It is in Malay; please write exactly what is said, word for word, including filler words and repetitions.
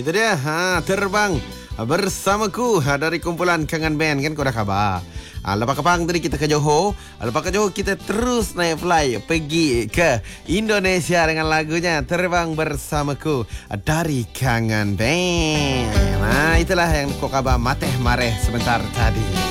Itu dia, ha, terbang bersamaku ha, dari kumpulan Kangen Band kan kau dah khabar. Ha, lepas Kepang tadi kita ke Johor. Lepas ke Johor kita terus naik fly pergi ke Indonesia dengan lagunya Terbang Bersamaku dari Kangen Band. Nah, itulah yang kau khabar mateh mareh sebentar tadi.